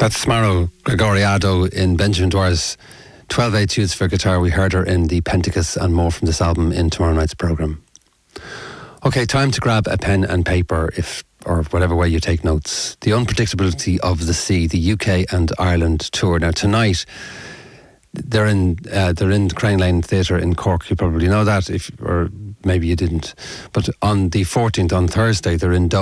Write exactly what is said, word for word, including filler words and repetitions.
That's Smaro Gregoriado in Benjamin Dwyer's twelve Etudes for Guitar. We heard her in the Pentecost and more from this album in tomorrow night's programme. Okay, time to grab a pen and paper, if or whatever way you take notes. The Unpredictability of the Sea, the U K and Ireland tour. Now tonight, they're in uh, they're in Crane Lane Theatre in Cork. You probably know that, if or maybe you didn't. But on the fourteenth, on Thursday, they're in Dublin.